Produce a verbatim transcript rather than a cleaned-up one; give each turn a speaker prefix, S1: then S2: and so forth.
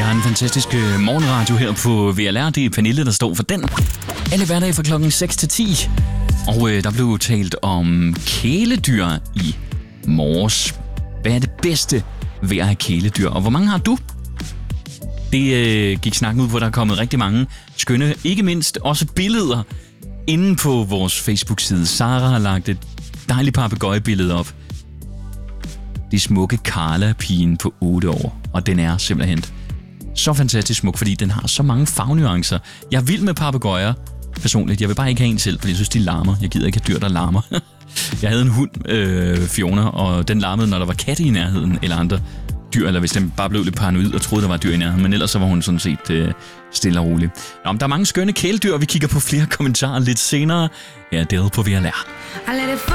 S1: Jeg har en fantastisk morgenradio her på V L R. Det er Pernille, der står for den. Alle hverdage fra klokken seks til ti. Og øh, der blev talt om kæledyr i morges. Hvad er det bedste ved at have kæledyr? Og hvor mange har du? Det øh, gik snakken ud, hvor der er kommet rigtig mange skønne, ikke mindst også billeder inde på vores Facebook-side. Sara har lagt et dejligt papegøjebillede op. Det er smukke Carla-pigen på otte år, og den er simpelthen så fantastisk smuk, fordi den har så mange farvenuancer. Jeg er vild med papegøjer personligt. Jeg vil bare ikke have en selv, fordi jeg synes, de larmer. Jeg gider ikke have dyr, der larmer. Jeg havde en hund, øh, Fiona, og den larmede, når der var katte i nærheden, eller andre dyr, eller hvis den bare blev lidt paranoid og troede, der var dyr i nærheden. Men ellers så var hun sådan set øh, stille og rolig. Nå, men der er mange skønne kæledyr, og vi kigger på flere kommentarer lidt senere. Her er det på V L R.